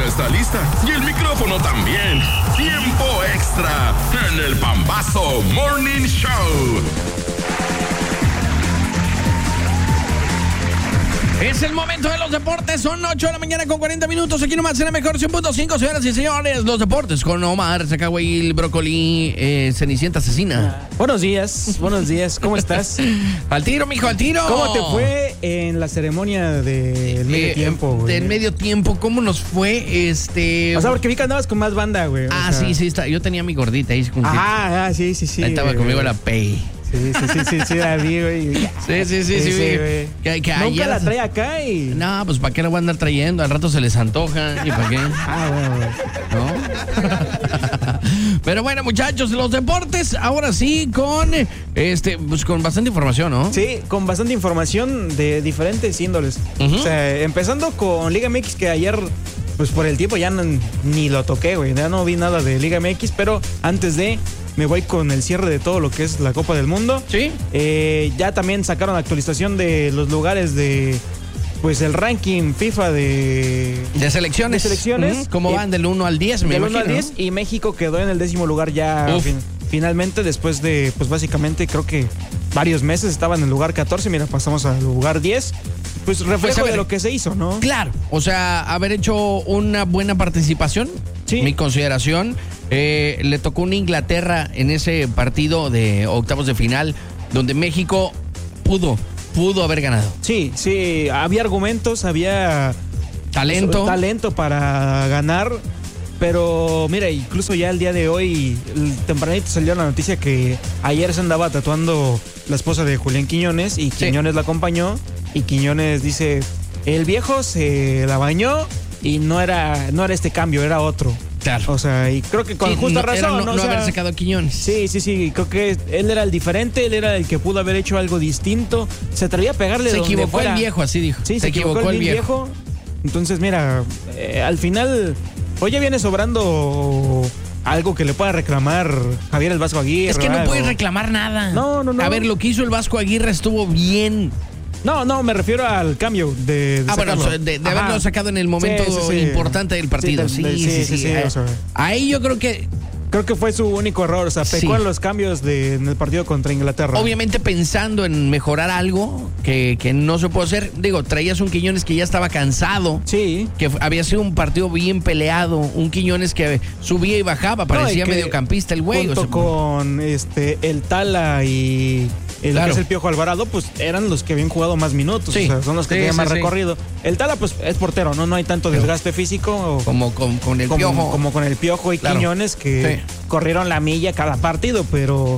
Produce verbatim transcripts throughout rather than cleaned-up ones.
está lista y el micrófono también. Tiempo extra en el Pambazo Morning Show. Es el momento de los deportes, son ocho de la mañana con cuarenta minutos, aquí nomás en la mejor cien punto cinco, señoras y señores, los deportes con Omar Zacahuil, Brócoli, eh, Cenicienta Asesina. Buenos días, buenos días, ¿cómo estás? Al tiro, mijo, al tiro. ¿Cómo te fue en la ceremonia del medio eh, tiempo, güey? Del medio tiempo, ¿cómo nos fue? Este... O sea, porque vi que andabas con más banda, güey. Ah, sea... sí, sí, está. Yo tenía mi gordita ahí. Ah, ah, sí, sí, sí. Ahí estaba güey, conmigo güey. la Pei. Sí, sí, sí, sí, sí, la vi, güey. Sí, sí, sí, sí, sí, sí güey. Que, que Nunca ayer... la trae acá y... No, pues ¿para qué la voy a andar trayendo? Al rato se les antoja. ¿Y para qué? Ah, bueno, güey. ¿No? Pero bueno, muchachos, los deportes, ahora sí, con este, pues con bastante información, ¿no? Sí, con bastante información de diferentes índoles. Uh-huh. O sea, empezando con Liga M X, que ayer, pues por el tiempo ya no, ni lo toqué, güey. Ya no vi nada de Liga M X, pero antes de... me voy con el cierre de todo lo que es la Copa del Mundo. Sí. Eh, ya también sacaron actualización de los lugares de, pues, el ranking FIFA de... De selecciones. De selecciones. Uh-huh. ¿Cómo y, van? Del uno al diez, me Del imagino, uno al diez, ¿no? Y México quedó en el décimo lugar ya fin, finalmente, después de, pues, básicamente, creo que varios meses estaba en el lugar catorce. Mira, pasamos al lugar diez. Pues reflejo pues, ver, de lo que se hizo, ¿no? Claro, o sea, haber hecho una buena participación, sí. Mi consideración. Eh, le tocó una Inglaterra en ese partido de octavos de final, donde México pudo, pudo haber ganado. Sí, sí, había argumentos, había... Talento. Talento para ganar. Pero mira, incluso ya el día de hoy, el tempranito salió la noticia que ayer se andaba tatuando la esposa de Julián Quiñones y Quiñones sí. la acompañó. Y Quiñones dice, el viejo se la bañó y no era, no era este cambio, era otro. Claro. O sea, y creo que con sí, justa no, razón. No, no, no o sea, haber sacado a Quiñones. Sí, sí, sí. Creo que él era el diferente, él era el que pudo haber hecho algo distinto. Se atrevía a pegarle Se donde equivocó fuera. el viejo, así dijo. Sí, se, se equivocó, equivocó el viejo. viejo. Entonces, mira, eh, al final, hoy ya viene sobrando algo que le pueda reclamar Javier el Vasco Aguirre. Es que no algo. puedes reclamar nada. No, no, no. A ver, lo que hizo el Vasco Aguirre estuvo bien. No, no, me refiero al cambio de, de Ah, sacarlo. bueno, de, de haberlo sacado en el momento sí, sí, sí. importante del partido. Sí, sí, sí. sí, sí, sí, sí. O sea, ahí yo creo que... Creo que fue su único error, o sea, pecó sí. en los cambios de, en el partido contra Inglaterra. Obviamente pensando en mejorar algo que, que no se puede hacer. Digo, traías un Quiñones que ya estaba cansado. Sí. Que había sido un partido bien peleado. Un Quiñones que subía y bajaba, parecía no, mediocampista el güey. Junto o sea, con este, el Tala y... El claro. que es el Piojo Alvarado, pues eran los que habían jugado más minutos, sí. o sea, son los que sí, tenían sí, más sí. recorrido. El Tala, pues es portero, no no hay tanto desgaste físico. Como con, con el como, Piojo. Como con el Piojo y claro. Quiñones, que sí. corrieron la milla cada partido, pero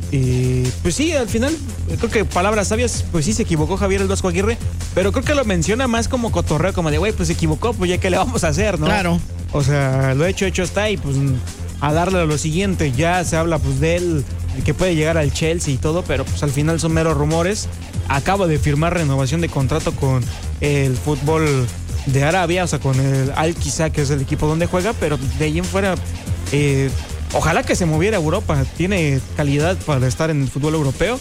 eh, pues sí, al final, creo que palabras sabias, pues sí se equivocó Javier el Vasco Aguirre, pero creo que lo menciona más como cotorreo, como de, güey, pues se equivocó, pues ya qué le vamos a hacer, ¿no? Claro. O sea, lo hecho, hecho está y pues a darle a lo siguiente. Ya se habla pues de él, que puede llegar al Chelsea y todo, pero pues al final son meros rumores. Acaba de firmar renovación de contrato con el fútbol de Arabia, o sea, con el Al-Qisa, que es el equipo donde juega, pero de ahí en fuera, eh, ojalá que se moviera a Europa. Tiene calidad para estar en el fútbol europeo,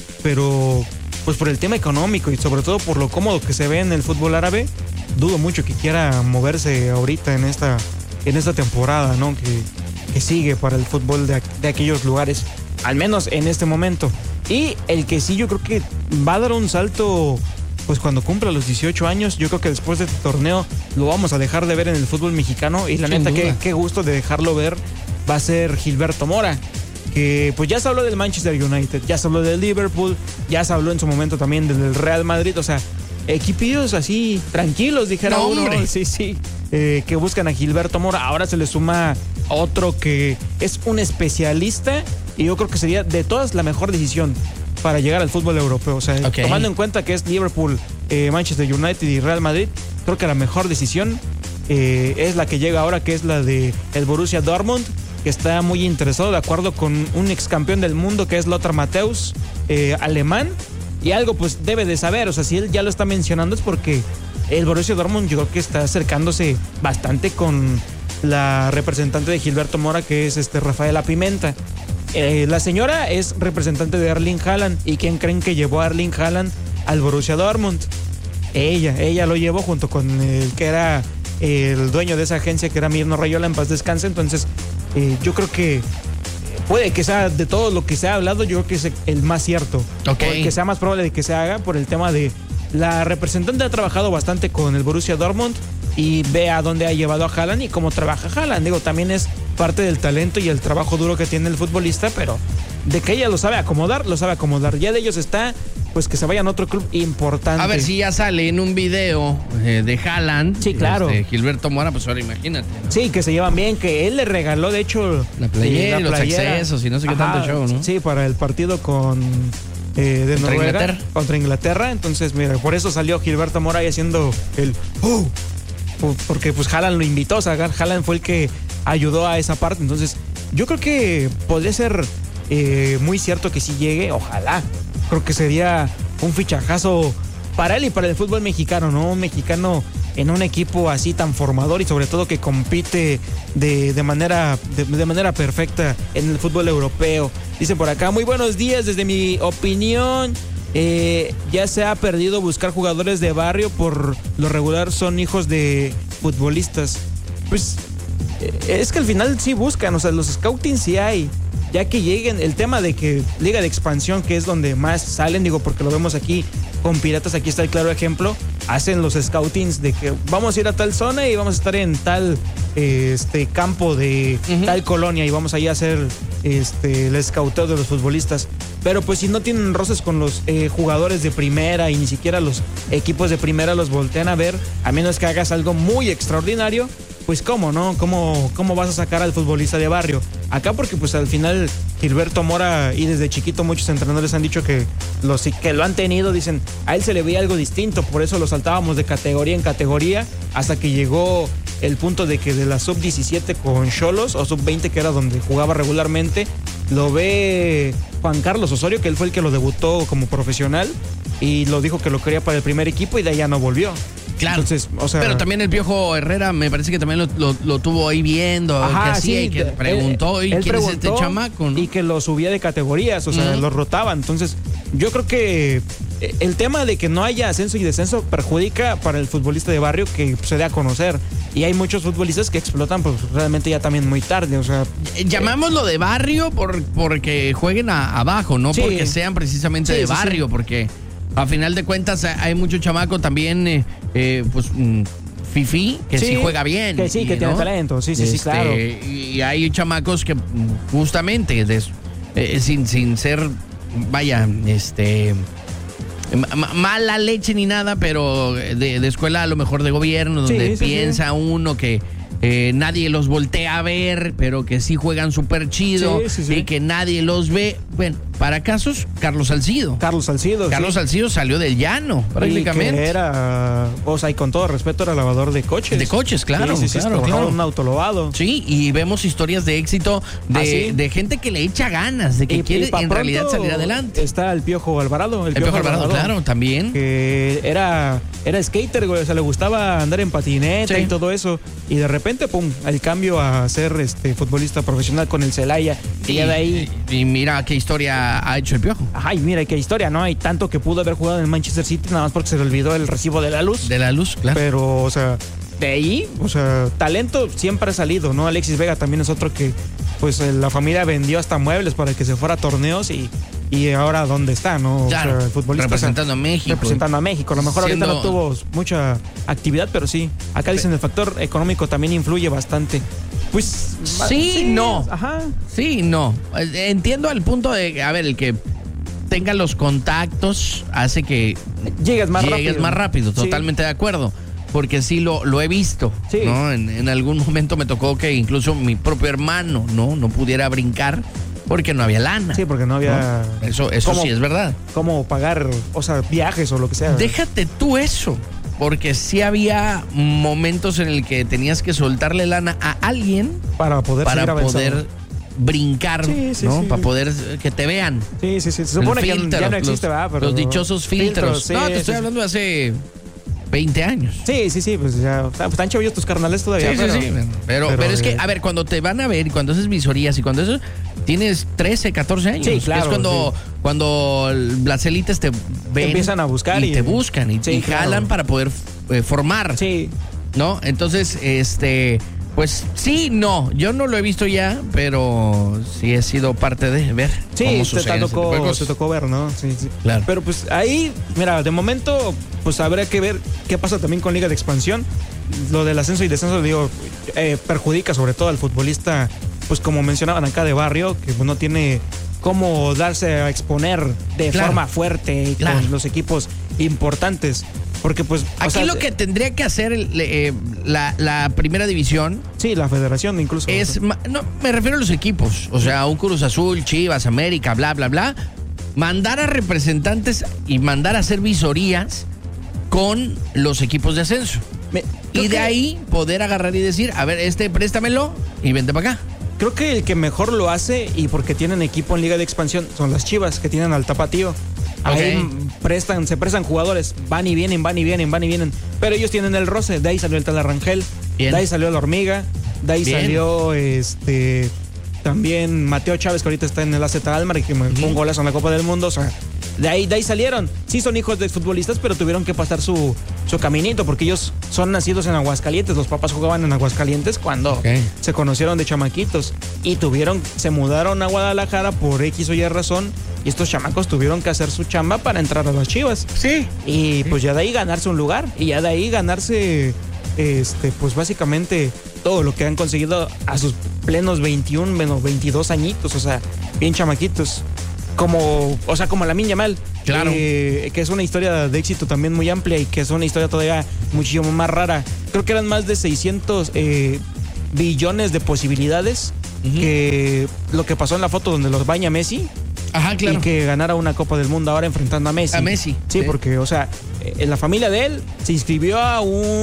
pero pues por el tema económico y sobre todo por lo cómodo que se ve en el fútbol árabe, dudo mucho que quiera moverse ahorita en esta, en esta temporada, ¿no? Que, que sigue para el fútbol de, de aquellos lugares, al menos en este momento. Y el que sí yo creo que va a dar un salto, pues cuando cumpla los dieciocho años, yo creo que después de este torneo lo vamos a dejar de ver en el fútbol mexicano. Y la Sin neta, qué, qué gusto de dejarlo ver, va a ser Gilberto Mora. Que pues ya se habló del Manchester United, ya se habló del Liverpool, ya se habló en su momento también del Real Madrid, o sea, equipillos así tranquilos, dijera no, uno. Hombre. Sí, sí. Eh, que buscan a Gilberto Mora. Ahora se le suma otro que es un especialista y yo creo que sería de todas la mejor decisión para llegar al fútbol europeo. O sea, okay. tomando en cuenta que es Liverpool, eh, Manchester United y Real Madrid, creo que la mejor decisión eh, es la que llega ahora, que es la de el Borussia Dortmund, que está muy interesado, de acuerdo con un ex campeón del mundo que es Lothar Matthäus, eh, alemán. Y algo pues debe de saber, o sea, si él ya lo está mencionando es porque el Borussia Dortmund yo creo que está acercándose bastante con la representante de Gilberto Mora, que es este Rafaela Pimenta. Eh, la señora es representante de Erling Haaland. ¿Y quién creen que llevó a Erling Haaland al Borussia Dortmund? Ella, ella lo llevó junto con el que era el dueño de esa agencia, que era Mirno Rayola, en paz descanse. Entonces, eh, yo creo que puede que sea, de todo lo que se ha hablado, yo creo que es el más cierto. Okay. O el que sea más probable de que se haga, por el tema de la representante ha trabajado bastante con el Borussia Dortmund y ve a dónde ha llevado a Haaland y cómo trabaja Haaland. Digo, también es parte del talento y el trabajo duro que tiene el futbolista, pero de que ella lo sabe acomodar, lo sabe acomodar. Ya de ellos está, pues, que se vayan a otro club importante. A ver si ya sale en un video eh, de Haaland. Sí, claro. Este, Gilberto Mora, pues ahora imagínate, ¿no? Sí, que se llevan bien, que él le regaló, de hecho, la playera, eh, la los playera. accesos y no sé qué Ajá, tanto show, ¿no? Sí, para el partido con eh, de ¿Contra Noruega, Inglaterra? contra Inglaterra. Entonces, mira, por eso salió Gilberto Mora ahí haciendo el ¡uh! Porque pues Haaland lo invitó, o sea, Haaland fue el que ayudó a esa parte. Entonces, yo creo que podría ser eh, muy cierto que sí llegue, ojalá. Creo que sería un fichajazo para él y para el fútbol mexicano, ¿no? Un mexicano en un equipo así tan formador y sobre todo que compite de, de manera de, de manera perfecta en el fútbol europeo. Dice por acá, muy buenos días, desde mi opinión, eh, ya se ha perdido buscar jugadores de barrio, por lo regular son hijos de futbolistas. Pues eh, es que al final sí buscan, o sea, los scouting sí hay. Ya que lleguen, el tema de que Liga de Expansión, que es donde más salen, digo, porque lo vemos aquí con Piratas, aquí está el claro ejemplo, hacen los scoutings de que vamos a ir a tal zona y vamos a estar en tal eh, este campo de uh-huh. tal colonia y vamos a ir a hacer este, el scouteo de los futbolistas. Pero pues si no tienen roces con los eh, jugadores de primera y ni siquiera los equipos de primera los voltean a ver, a menos que hagas algo muy extraordinario, pues cómo, ¿no? ¿Cómo, cómo vas a sacar al futbolista de barrio? Acá porque pues al final Gilberto Mora, y desde chiquito muchos entrenadores han dicho que, los, que lo han tenido, dicen, a él se le veía algo distinto, por eso lo saltábamos de categoría en categoría, hasta que llegó el punto de que de la sub diecisiete con Xolos, o sub veinte, que era donde jugaba regularmente, lo ve Juan Carlos Osorio, que él fue el que lo debutó como profesional, y lo dijo que lo quería para el primer equipo y de ahí ya no volvió. Claro, entonces, o sea, pero también el Piojo Herrera me parece que también lo, lo, lo tuvo ahí viendo, ajá, que hacía sí, y que preguntó, él, ¿y él quién preguntó, es este chamaco? ¿No? Y que lo subía de categorías, o sea, uh-huh. lo rotaba. Entonces, yo creo que el tema de que no haya ascenso y descenso perjudica para el futbolista de barrio que se dé a conocer. Y hay muchos futbolistas que explotan pues realmente ya también muy tarde, o sea... Llamámoslo de barrio por, porque jueguen a, abajo, no sí. porque sean precisamente sí, de barrio, sí, sí. porque... A final de cuentas hay mucho chamaco también, eh, eh, pues, mm, fifí, que sí, sí juega bien. Que sí, y, que ¿no? tiene talento, sí, sí, este, sí, claro. Y hay chamacos que justamente, de, eh, sin, sin ser, vaya, este... mala leche ni nada, pero de, de escuela a lo mejor de gobierno, donde sí, piensa sí, sí. uno que... Eh, nadie los voltea a ver, pero que sí juegan súper chido sí, sí, sí. y que nadie los ve. Bueno, para casos, Carlos Salcido. Carlos Salcido, Carlos sí. Salcido salió del llano, prácticamente. Y que era, o sea, y con todo respeto, era lavador de coches. De coches, claro. Sí, sí, sí, claro, claro. Un autolavado. Sí, y vemos historias de éxito de, ¿ah, sí? de gente que le echa ganas, de que y, quiere y en realidad salir adelante. Está el Piojo Alvarado. El, el Piojo, Piojo Alvarado, Alvarado, claro, también. Que era, era skater, güey, o sea, le gustaba andar en patineta sí. y todo eso. Y de repente, pum, el cambio a ser este futbolista profesional con el Celaya. Y, y ya de ahí. Y, y mira qué historia ha hecho el Piojo. Ajá, y mira qué historia, ¿no? Hay tanto que pudo haber jugado en el Manchester City, nada más porque se le olvidó el recibo de la luz. De la luz, claro. Pero, o sea, de ahí, o sea, talento siempre ha salido, ¿no? Alexis Vega también es otro que, pues, la familia vendió hasta muebles para que se fuera a torneos y. Y ahora, ¿dónde está, no? Claro, o sea, el futbolista, representando o sea, a México. Representando a México. A lo mejor siendo... ahorita no tuvo mucha actividad, pero sí. Acá dicen el factor económico también influye bastante. Pues... Sí, sí no. Ajá. Sí, no. Entiendo al punto de, a ver, el que tenga los contactos hace que... Llegues más llegues rápido. Llegues más rápido, totalmente sí. de acuerdo. Porque sí lo, lo he visto, sí. ¿no? En, en algún momento me tocó que incluso mi propio hermano, ¿no? No pudiera brincar. Porque no había lana. Sí, porque no había... ¿no? Eso, eso ¿Cómo, sí es verdad. Cómo pagar, o sea, viajes o lo que sea. Déjate tú eso. Porque sí había momentos en el que tenías que soltarle lana a alguien... Para poder Para poder brincar, sí, sí, ¿no? Sí. Para poder que te vean. Sí, sí, sí. Se supone que filtro, ya no existe, los, ¿verdad? Pero... Los dichosos filtros. filtros sí, no, te sí, estoy sí. hablando de hace... veinte años. Sí, sí, sí, pues ya están chavillos tus carnales todavía. Sí, pero, sí, sí. Pero, pero, pero es que, a ver, cuando te van a ver y cuando haces visorías y cuando eso, tienes trece, catorce años. Sí, claro. Es cuando, sí. cuando las élites te ven. Te empiezan a buscar. Y, y te buscan y, sí, y jalan claro. para poder eh, formar. Sí. ¿no? Entonces, este, pues sí, no, yo no lo he visto ya, pero sí he sido parte de ver sí, cómo te, sucede te tocó, te tocó ver, ¿no? Sí, sí. Claro. Pero pues ahí, mira, de momento, pues habrá que ver qué pasa también con Liga de Expansión. Lo del ascenso y descenso, digo, eh, perjudica sobre todo al futbolista, pues como mencionaban acá de barrio, que no tiene cómo darse a exponer de claro. forma fuerte claro. con los equipos importantes. Porque pues... Aquí o sea, lo que tendría que hacer el, eh, la, la primera división... Sí, la federación incluso. Es, no, me refiero a los equipos, o sea, un Cruz Azul, Chivas, América, bla, bla, bla. Mandar a representantes y mandar a hacer visorías con los equipos de ascenso. Me, y de que... ahí poder agarrar y decir, a ver, este préstamelo y vente para acá. Creo que el que mejor lo hace, y porque tienen equipo en Liga de Expansión, son las Chivas, que tienen al Tapatío. Ahí okay. prestan, se prestan jugadores, van y vienen, van y vienen, van y vienen. Pero ellos tienen el roce, de ahí salió el Talarrangel, Bien. de ahí salió la Hormiga, de ahí Bien. salió este también Mateo Chávez, que ahorita está en el A Z Almar y que me fue un golazo en la Copa del Mundo. O sea, de ahí, de ahí salieron. Sí son hijos de futbolistas, pero tuvieron que pasar su, su caminito, porque ellos son nacidos en Aguascalientes. Los papás jugaban en Aguascalientes cuando okay. se conocieron de chamaquitos. Y tuvieron, se mudaron a Guadalajara por X o Y razón. Y estos chamacos tuvieron que hacer su chamba para entrar a las Chivas. Sí. Y pues ya de ahí ganarse un lugar. Y ya de ahí ganarse, este, pues básicamente todo lo que han conseguido a sus plenos veintiuno, menos veintidós añitos. O sea, bien chamaquitos. Como, o sea, como Lamine Yamal. Claro. Eh, que es una historia de éxito también muy amplia y que es una historia todavía muchísimo más rara. Creo que eran más de seiscientos eh, billones de posibilidades uh-huh. que lo que pasó en la foto donde los baña Messi. Ajá, claro. Y que ganara una Copa del Mundo ahora enfrentando a Messi. A Messi. Sí, sí. porque, o sea, en la familia de él se inscribió a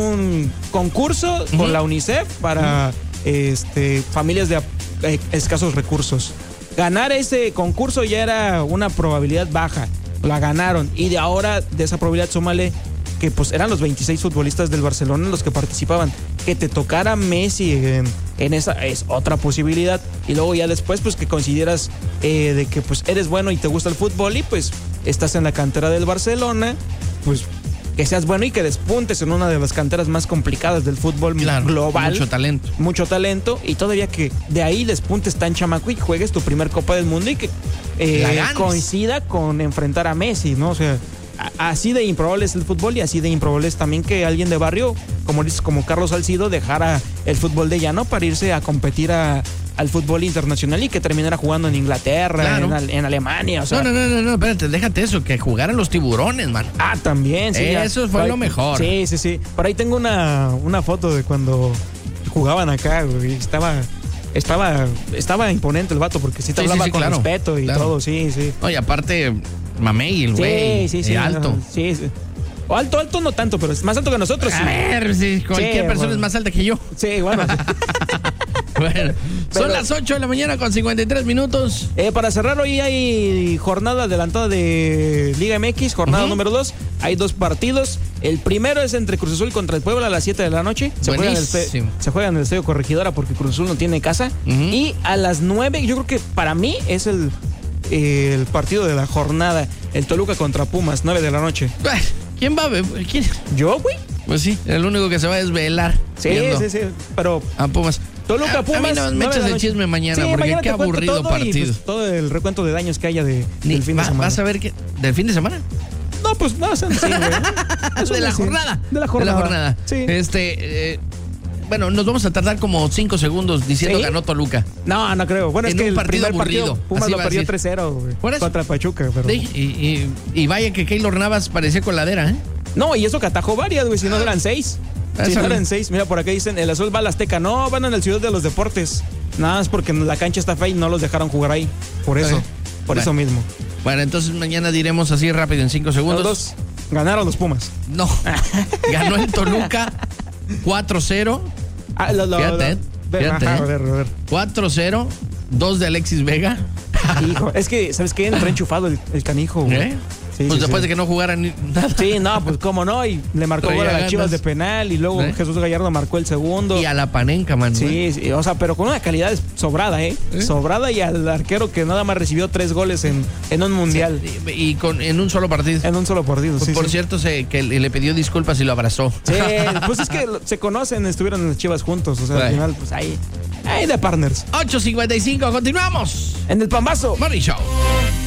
un concurso uh-huh. con la UNICEF para uh-huh. este, familias de eh, escasos recursos. Ganar ese concurso ya era una probabilidad baja. La ganaron. Y de ahora, de esa probabilidad, súmale que pues eran los veintiséis futbolistas del Barcelona los que participaban. Que te tocara Messi en, en esa es otra posibilidad. Y luego ya después, pues que consideras eh, de que pues eres bueno y te gusta el fútbol y pues estás en la cantera del Barcelona, pues que seas bueno y que despuntes en una de las canteras más complicadas del fútbol claro, global. Mucho talento. Mucho talento. Y todavía que de ahí despuntes tan chamaco y juegues tu primer Copa del Mundo y que eh, coincida con enfrentar a Messi, ¿no? O sea, a, así de improbable es el fútbol y así de improbable es también que alguien de barrio, como dices, como Carlos Salcido, dejara el fútbol de llano para irse a competir a al fútbol internacional y que terminara jugando en Inglaterra, claro. en, en Alemania, o sea. No, no, no, no, espérate, déjate eso, que jugaran los Tiburones, man. Ah, también, sí. Eso fue lo mejor. Sí, sí, sí. Por ahí tengo una, una foto de cuando jugaban acá, güey. Estaba, estaba, estaba imponente el vato porque sí te sí, hablaba sí, sí, con claro, respeto y claro. todo, sí, sí. No, y aparte, mamey, el güey. Sí, sí, sí. alto. Sí, sí. O alto, alto no tanto, pero es más alto que nosotros. A sí. ver, sí, cualquier sí, persona bueno. es más alta que yo. Sí, bueno. Bueno, pero, son las ocho de la mañana con cincuenta y tres minutos. Eh, para cerrar, hoy hay jornada adelantada de Liga M X, jornada uh-huh. número dos. Hay dos partidos. El primero es entre Cruz Azul contra el Puebla a las siete de la noche. Se juega, en el, se juega en el Estadio Corregidora porque Cruz Azul no tiene casa. Uh-huh. Y a las nueve, yo creo que para mí es el, eh, el partido de la jornada. El Toluca contra Pumas, nueve de la noche. ¿Quién va a ver? ¿Quién? ¿Yo, güey? Pues sí, el único que se va a desvelar. Sí, sí, sí. Pero a Pumas. Toluca, Pumas. A mí no me echas el chisme mañana, sí, porque mañana qué aburrido partido. Y, pues, todo el recuento de daños que haya de, Ni, del fin de va, semana. ¿Vas a ver qué? ¿Del fin de semana? No, pues no, sí, güey. de la jornada. De la jornada. De la jornada. Sí. Este, eh, bueno, nos vamos a tardar como cinco segundos diciendo ¿Sí? que ganó Toluca. No, no creo. Bueno, en es que un el partido primer aburrido. partido Pumas Así lo perdió tres cero, güey. ¿Por eso? Contra Pachuca, pero. Sí, y, y, y vaya que Keylor Navas parecía coladera, ¿eh? No, y eso que atajó varias, güey, si no eran seis. Si no eran seis, mira, por acá dicen, el azul va a la Azteca. No, van en el Ciudad de los Deportes. Nada más porque la cancha está fea y no los dejaron jugar ahí. Por eso, okay. por bueno. eso mismo. Bueno, entonces mañana diremos así rápido en cinco segundos. Los dos ganaron los Pumas. No, ganó el Toluca cuatro cero. Ah, lo, lo, fíjate, lo, fíjate. Ajá, a ver, a ver. cuatro cero, dos de Alexis Vega. Hijo, es que, ¿sabes qué? Entró enchufado el, el canijo. ¿Eh? Sí, pues sí, después sí. de que no jugaran ni nada. Sí, no, pues cómo no, y le marcó Traía gol a las ganas. Chivas de penal y luego ¿Eh? Jesús Gallardo marcó el segundo. Y a la Panenca, man. Sí, sí, o sea, pero con una calidad sobrada, ¿eh? ¿Eh? Sobrada, y al arquero que nada más recibió tres goles en, en un mundial. Y, y con, en un solo partido. En un solo partido, sí. Por sí. cierto, se, que le, le pidió disculpas y lo abrazó. Sí, pues es que se conocen, estuvieron en las Chivas juntos, o sea, Sí. al final, pues ahí, ahí de partners. ocho cincuenta y cinco, continuamos. En el Pambazo. Morning Show.